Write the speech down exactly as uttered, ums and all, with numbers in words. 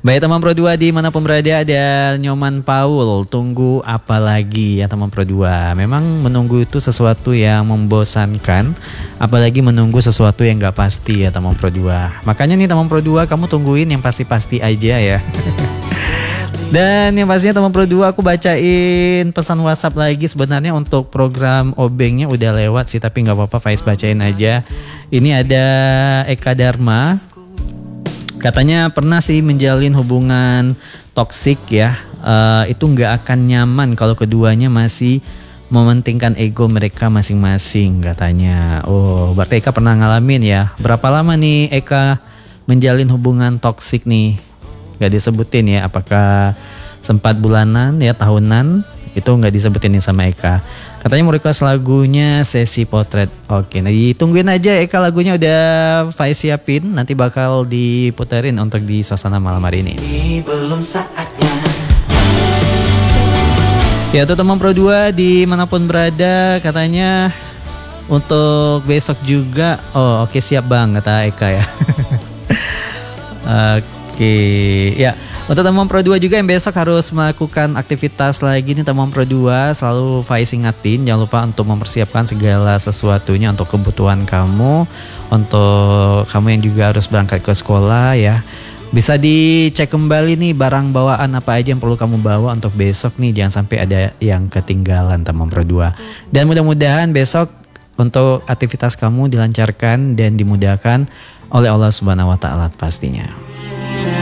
Baik teman Pro dua dimanapun berada, ada Nyoman Paul. Tunggu apa lagi ya teman Pro dua. Memang menunggu itu sesuatu yang membosankan, apalagi menunggu sesuatu yang gak pasti ya teman Pro dua. Makanya nih teman Pro dua, kamu tungguin yang pasti-pasti aja ya. Dan yang pastinya teman Pro dua, aku bacain pesan WhatsApp lagi. Sebenarnya untuk program obengnya udah lewat sih, tapi gak apa-apa, Faiz bacain aja. Ini ada Eka Dharma. Katanya pernah sih menjalin hubungan toksik ya, uh, itu nggak akan nyaman kalau keduanya masih mementingkan ego mereka masing-masing katanya. Oh, berarti Eka pernah ngalamin ya. Berapa lama nih Eka menjalin hubungan toksik nih? Gak disebutin ya, apakah sempat bulanan ya, tahunan? Itu nggak disebutin nih sama Eka. Katanya mau request lagunya Sesi Potret. Oke, nah ditungguin aja Eka, lagunya udah Faiz siapin. Nanti bakal diputerin untuk di suasana malam hari ini. Belum saatnya. Ya tuh teman Pro dua dimanapun berada, katanya untuk besok juga. Oh oke, siap bang kata Eka ya. Oke ya. Untuk teman Pro dua juga yang besok harus melakukan aktivitas lagi nih teman Pro dua, selalu Faiz ingatin jangan lupa untuk mempersiapkan segala sesuatunya untuk kebutuhan kamu, untuk kamu yang juga harus berangkat ke sekolah ya. Bisa dicek kembali nih barang bawaan apa aja yang perlu kamu bawa untuk besok nih, jangan sampai ada yang ketinggalan teman Pro dua. Dan mudah-mudahan besok untuk aktivitas kamu dilancarkan dan dimudahkan oleh Allah Subhanahu wa taala pastinya.